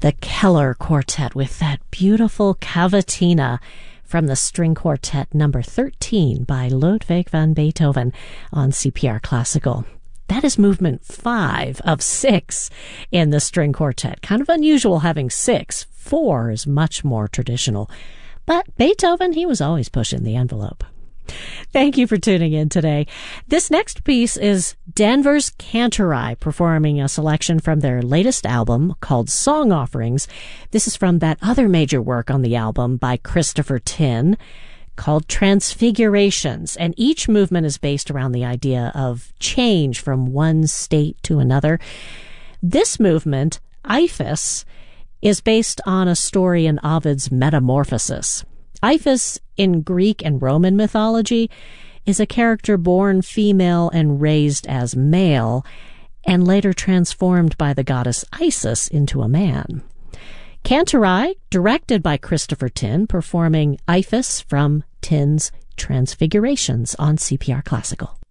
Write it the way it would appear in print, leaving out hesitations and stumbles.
The Keller Quartet with that beautiful cavatina from the String Quartet number 13 by Ludwig van Beethoven on CPR Classical. That is movement 5 of 6 in the String Quartet. Kind of unusual having 6. 4 is much more traditional. But Beethoven, he was always pushing the envelope. Thank you for tuning in today. This next piece is Danvers Cantorai performing a selection from their latest album called Song Offerings. This is from that other major work on the album by Christopher Tin called Transfigurations, and each movement is based around the idea of change from one state to another. This movement, Iphis, is based on a story in Ovid's Metamorphosis. Iphis, in Greek and Roman mythology, is a character born female and raised as male, and later transformed by the goddess Isis into a man. Cantorai, directed by Christopher Tin, performing Iphis from Tin's Transfigurations on CPR Classical.